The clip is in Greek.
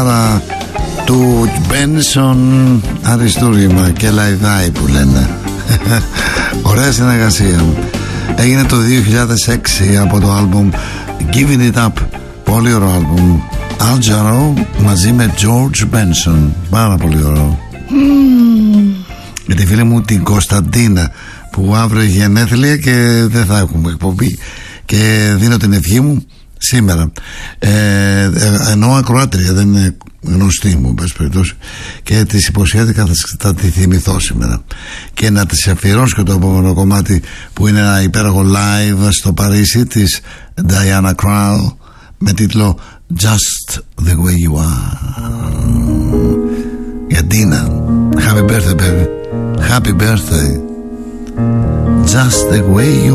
κιθάρα του Μπένσον, αριστούργημα και λαϊδάει που λένε. Ωραία συνεργασία. Έγινε το 2006 από το άλμπουμ Giving It Up. Πολύ ωραίο άλμπουμ. Al Jarreau μαζί με George Benson. Πάρα πολύ ωραίο. Με τη φίλη μου την Κωνσταντίνα, που αύριο έχει γενέθλια και δεν θα έχουμε εκπομπή, και δίνω την ευχή μου σήμερα, ενώ ακροάτρια, δεν είναι γνωστή μου, πες περιπτώσει, και της υποσχέθηκα θα τη θυμηθώ σήμερα και να της αφιερώσω και το επόμενο κομμάτι, που είναι ένα υπέροχο live στο Παρίσι της Diana Krall με τίτλο Just the Way You Are. Για Ντίνα, happy birthday baby, happy birthday, just the way you